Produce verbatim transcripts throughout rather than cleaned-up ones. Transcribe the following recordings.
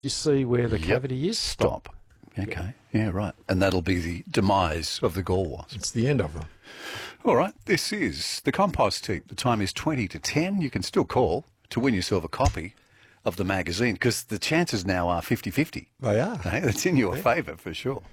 You see where the Yep. cavity is? Stop. Okay. Yeah, right. And that'll be the demise of the gall wasp. It's the end of them. All right. This is the compost heap. The time is twenty to ten. You can still call to win yourself a copy of the magazine because the chances now are fifty-fifty. They are. Hey, that's in your favour for sure.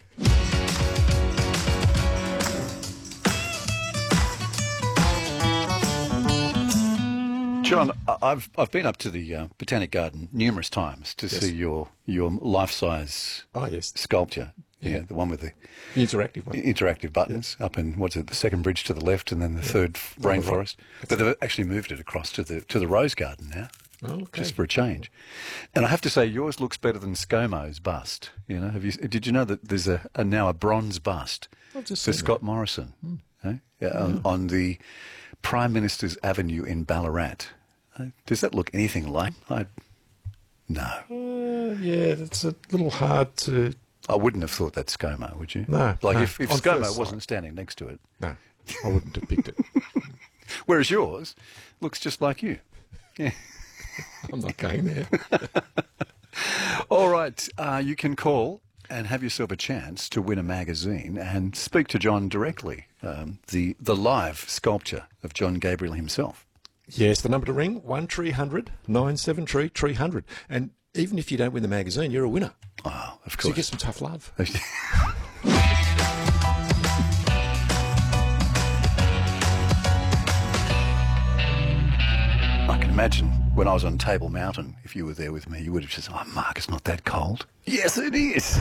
John, I- I've I've been up to the uh, Botanic Garden numerous times to Yes. see your your life-size Oh, yes. sculpture. Yeah, Yeah. the one with the The interactive one. interactive buttons up in what's it, the second bridge to the left, and then the third f- rainforest. But they've actually moved it across to the to the Rose Garden now, Oh, okay. just for a change. And I have to say, yours looks better than ScoMo's bust. You know, have you? Did you know that there's a, a now a bronze bust I've just for seen Scott Morrison eh? yeah, on, on the Prime Minister's Avenue in Ballarat? Uh, Does that look anything like? I no, Uh, yeah, it's a little hard to... I wouldn't have thought that's ScoMo, would you? No, Like no. if, if On ScoMo first wasn't standing next to it. No, I wouldn't have picked it. Whereas yours looks just like you. Yeah. I'm not going there. All right. Uh, you can call and have yourself a chance to win a magazine and speak to John directly, um, the, the live sculpture of John Gabriel himself. Yes, the number to ring, one three hundred nine seven three three hundred. And even if you don't win the magazine, you're a winner. Oh, of So you get course. some tough love. I can imagine when I was on Table Mountain, if you were there with me, you would have just said, oh, Mark, it's not that cold. Yes, it is.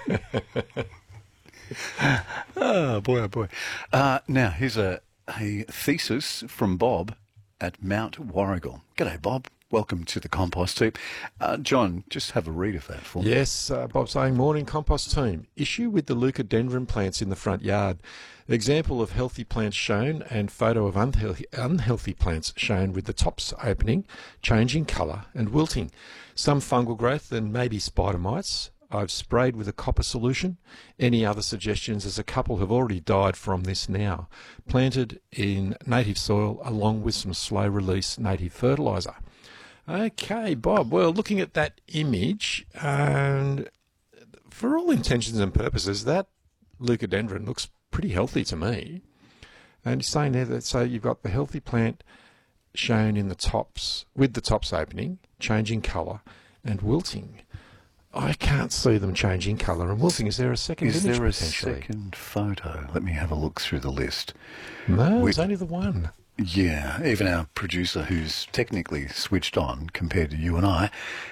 Oh, boy, oh, boy. Uh, now, here's a, a thesis from Bob at Mount Warrigal. G'day, Bob. Welcome to the compost heap. Uh, John, just have a read of that for me. Yes, uh, Bob saying, morning compost team. Issue with the leucodendron plants in the front yard. Example of healthy plants shown and photo of unhealthy, unhealthy plants shown with the tops opening, changing colour and wilting. Some fungal growth and maybe spider mites. I've sprayed with a copper solution. Any other suggestions, as a couple have already died from this now. Planted in native soil along with some slow release native fertiliser. Okay, Bob. Well, looking at that image, and for all intentions and purposes, that leucodendron looks pretty healthy to me. And you're saying there that so you've got the healthy plant shown in the tops, with the tops opening, changing colour and wilting. I can't see them changing colour and wilting. Is there a second Is image there a potentially? second photo? Let me have a look through the list. No, With- there's only the one. Yeah, even our producer, who's technically switched on compared to you and I,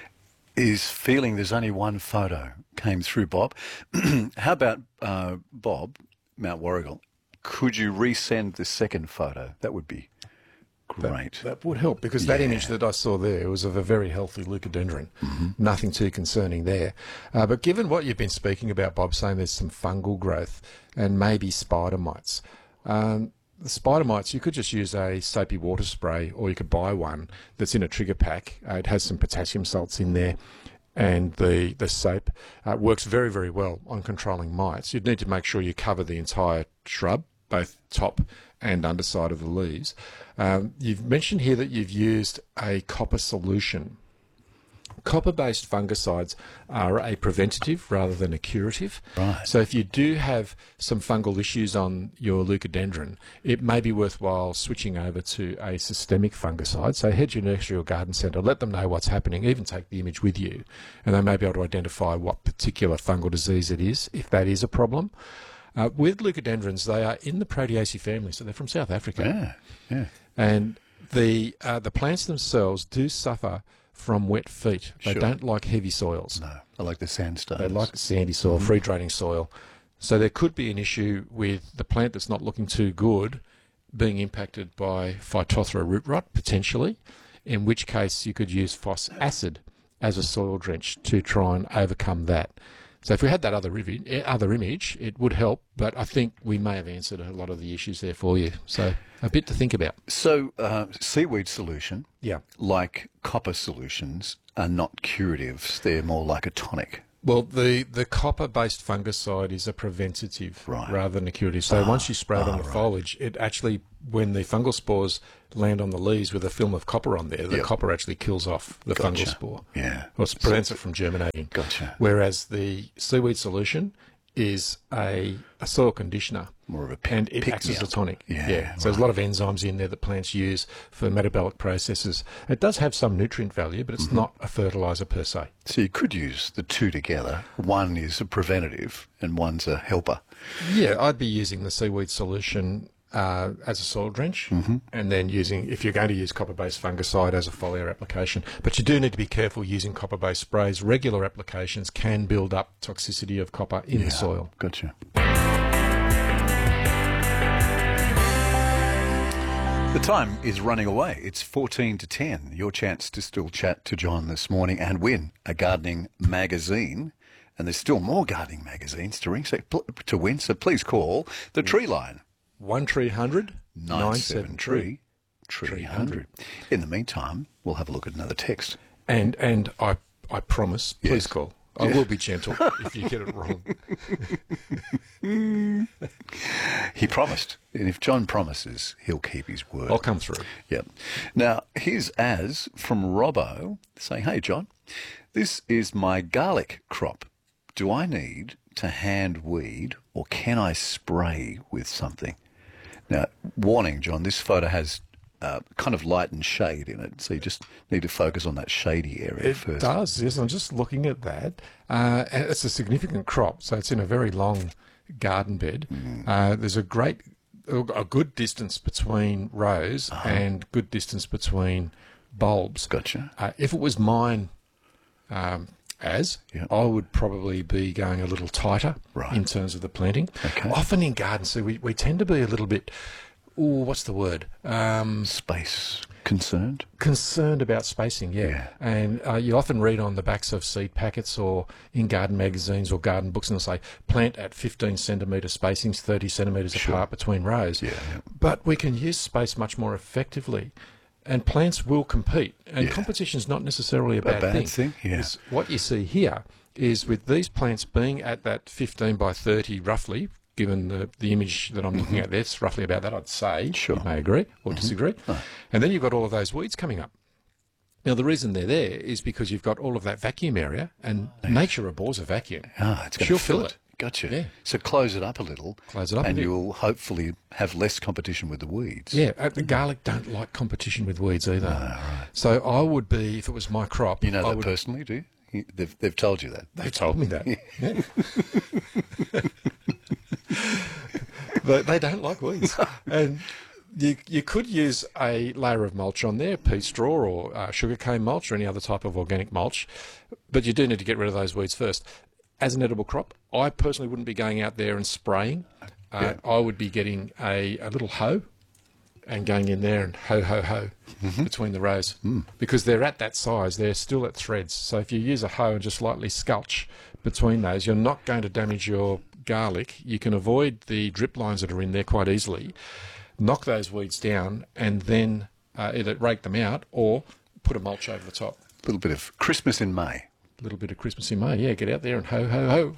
is feeling there's only one photo came through, Bob. How about, uh, Bob, Mount Warrigal, could you resend the second photo? That would be great. That would help because that Yeah. image that I saw there was of a very healthy leucodendron. Nothing too concerning there. Uh, but given what you've been speaking about, Bob, saying there's some fungal growth and maybe spider mites. Um, the spider mites, you could just use a soapy water spray or you could buy one that's in a trigger pack. Uh, it has some potassium salts in there. And the, the soap uh, works very, very well on controlling mites. You'd need to make sure you cover the entire shrub, both top and underside of the leaves. Um, you've mentioned here that you've used a copper solution. Copper-based fungicides are a preventative rather than a curative. Right. So if you do have some fungal issues on your leucodendron, it may be worthwhile switching over to a systemic fungicide. So head to your nursery or garden centre, let them know what's happening, even take the image with you, and they may be able to identify what particular fungal disease it is, if that is a problem. Uh, with leucodendrons, they are in the Proteaceae family, so they're from South Africa. Yeah, yeah. And the uh, the plants themselves do suffer from wet feet. They Sure. don't like heavy soils. No, I like the sandstone. They like sandy soil, free draining soil. So there could be an issue with the plant that's not looking too good being impacted by Phytophthora root rot, potentially, in which case you could use phos acid as a soil drench to try and overcome that. So if we had that other, rivi- other image, it would help, but I think we may have answered a lot of the issues there for you. So a bit to think about. So, uh, seaweed solution, Yeah. like copper solutions, are not curatives. They're more like a tonic. Well, the, the copper-based fungicide is a preventative Right. rather than a curative. So once you spray it on ah, the right. foliage, it actually when the fungal spores land on the leaves with a film of copper on there, the Yep. copper actually kills off the Gotcha. fungal spore. Yeah. Or it prevents it from germinating. Gotcha. Whereas the seaweed solution is a, a soil conditioner. More of a pick, And it pick acts me as a up. tonic. Yeah, So there's a lot of enzymes in there that plants use for metabolic processes. It does have some nutrient value, but it's Mm-hmm. not a fertiliser per se. So you could use the two together. One is a preventative and one's a helper. Yeah, I'd be using the seaweed solution uh, as a soil drench, Mm-hmm. and then using, if you're going to use copper-based fungicide, as a foliar application. But you do need to be careful using copper-based sprays. Regular applications can build up toxicity of copper in the soil. Gotcha. The time is running away. It's fourteen to ten. Your chance to still chat to John this morning and win a gardening magazine. And there's still more gardening magazines to, ring, so, to win, so please call the Tree Line. one three hundred nine seven three three hundred. In the meantime, we'll have a look at another text. And and I I promise, please Yes. call. I will be gentle if you get it wrong. He promised. And if John promises, he'll keep his word. I'll come through. Yep. Now, here's Az from Robbo saying, hey, John, this is my garlic crop. Do I need to hand weed or can I spray with something? Now, warning, John, this photo has uh, kind of light and shade in it, so you just need to focus on that shady area It first. does, yes. I'm just looking at that. Uh, and it's a significant crop, so it's in a very long garden bed. Mm. Uh, there's a great, a good distance between rows Uh-huh. and good distance between bulbs. Gotcha. Uh, if it was mine, um, as Yeah. I would probably be going a little tighter Right. in terms of the planting. Okay. Often in gardens, so we, we tend to be a little bit, ooh, what's the word? Um, Space concerned? concerned about spacing, yeah. Yeah. And uh, you often read on the backs of seed packets or in garden magazines or garden books, and they'll say plant at fifteen centimetre spacings, thirty centimetres apart between rows. Yeah, yeah. But we can use space much more effectively. And plants will compete. And Yeah. competition's not necessarily a bad, bad thing. thing, yeah. It's- what you see here is with these plants being at that fifteen by thirty roughly, given the, the image that I'm looking at there, it's roughly about that, I'd say. Sure. You may agree or disagree. And then you've got all of those weeds coming up. Now, the reason they're there is because you've got all of that vacuum area, and nature abhors a vacuum. Ah, it's going She'll to fill fill it. it. Gotcha. Yeah. So close it up a little. Close it up a And bit. you'll hopefully have less competition with the weeds. Yeah, uh, the garlic don't like competition with weeds either. So I would be, if it was my crop, You know I that would, personally, do you? You- They've, they've told you that. they've told me that. Yeah. they, they don't like weeds. And you, you could use a layer of mulch on there, pea straw or uh, sugarcane mulch or any other type of organic mulch, but you do need to get rid of those weeds first. As an edible crop, I personally wouldn't be going out there and spraying. Uh, I would be getting a, a little hoe and going in there and ho, ho, ho between the rows because they're at that size. They're still at threads. So if you use a hoe and just lightly sculch between those, you're not going to damage your garlic. You can avoid the drip lines that are in there quite easily. Knock those weeds down and then uh, either rake them out or put a mulch over the top. A little bit of Christmas in May. A little bit of Christmas in May. Yeah, get out there and ho, ho, ho.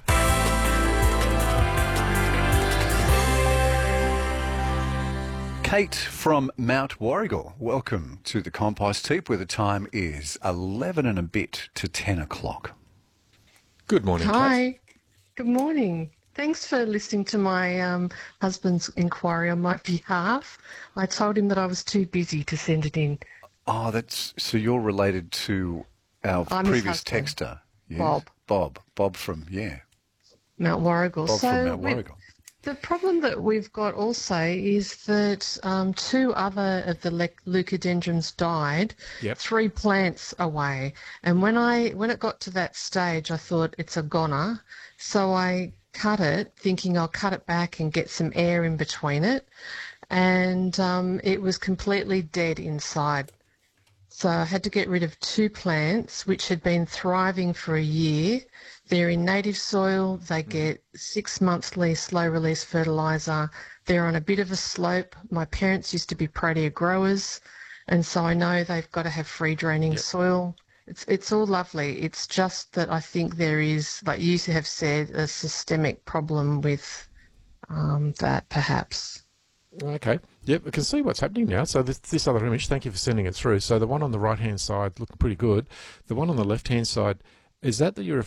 Kate from Mount Warrigal, welcome to the Compost Heap, where the time is eleven and a bit to ten o'clock. Good morning, Kate. Hi. Good morning. Thanks for listening to my um, husband's inquiry on my behalf. I told him that I was too busy to send it in. Oh, that's so you're related to our I'm his previous husband, texter. Yes? Bob. Bob. Bob from, yeah. Mount Warrigal. Bob so from Mount we- Warrigal. the problem that we've got also is that um, two other of the le- leucadendrons died, Yep. three plants away. And when I when it got to that stage, I thought it's a goner. So I cut it, thinking I'll cut it back and get some air in between it. And um, it was completely dead inside. So I had to get rid of two plants which had been thriving for a year. They're in native soil. They get six monthly slow release fertiliser. They're on a bit of a slope. My parents used to be protea growers, and so I know they've got to have free draining soil. It's it's all lovely. It's just that I think there is, like you have said, a systemic problem with um, that perhaps. Okay. Yep, we can see what's happening now. So this, this other image, thank you for sending it through. So the one on the right-hand side looking pretty good. The one on the left-hand side, is that that you're